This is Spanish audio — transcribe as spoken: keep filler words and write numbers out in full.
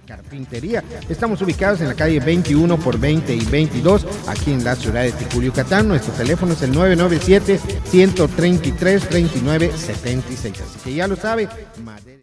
carpintería. Estamos ubicados en la calle veintiuno por veinte y veintidós, aquí en la ciudad de Ticul, Yucatán. Nuestro teléfono es el nueve nueve siete, uno tres tres, tres nueve siete seis. Así que ya lo sabe, madera.